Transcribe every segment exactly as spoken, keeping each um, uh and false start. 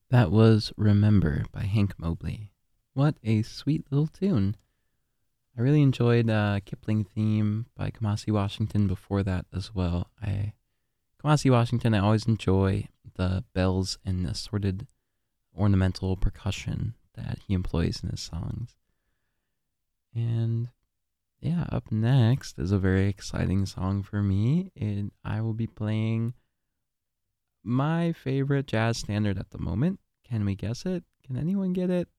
That was Remember by Hank Mobley. What a sweet little tune. I really enjoyed uh, Kipling Theme by Kamasi Washington before that as well. I Kamasi Washington, I always enjoy the bells and assorted ornamental percussion that he employs in his songs. And yeah, up next is a very exciting song for me. And I will be playing my favorite jazz standard at the moment. Can we guess it? Can anyone get it?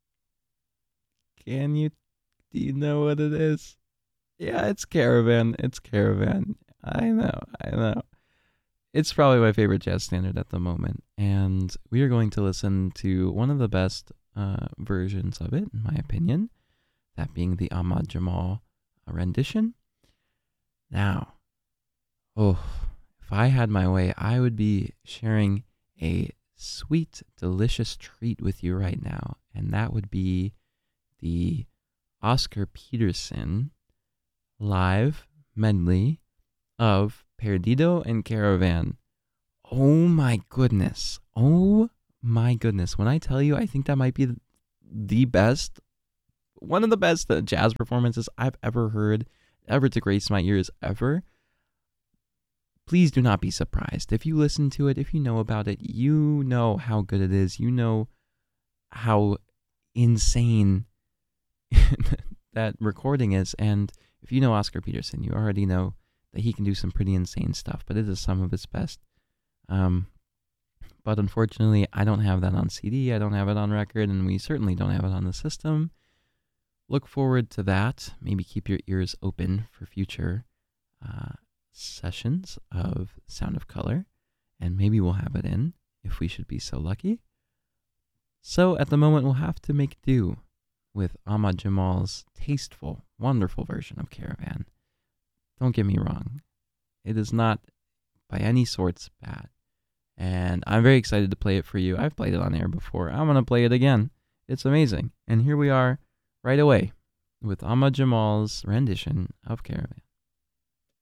Can you? Do you know what it is? Yeah, it's Caravan. It's Caravan. I know. I know. It's probably my favorite jazz standard at the moment. And we are going to listen to one of the best uh, versions of it, in my opinion. That being the Ahmad Jamal rendition. Now, oh, if I had my way, I would be sharing a sweet, delicious treat with you right now. And that would be the Oscar Peterson live medley of Perdido and Caravan. Oh my goodness. Oh my goodness. When I tell you, I think that might be the best, one of the best uh, jazz performances I've ever heard, ever to grace my ears ever. Please do not be surprised. If you listen to it, if you know about it, you know how good it is. You know how insane that recording is. And if you know Oscar Peterson, you already know that he can do some pretty insane stuff, but it is some of his best. Um, but unfortunately, I don't have that on C D. I don't have it on record, and we certainly don't have it on the system. Look forward to that. Maybe keep your ears open for future uh, sessions of Sound of Color, and maybe we'll have it in if we should be so lucky. So at the moment, we'll have to make do with Ahmad Jamal's tasteful, wonderful version of Caravan. Don't get me wrong. It is not by any sorts bad. And I'm very excited to play it for you. I've played it on air before. I'm going to play it again. It's amazing. And here we are right away with Ahmad Jamal's rendition of Caravan.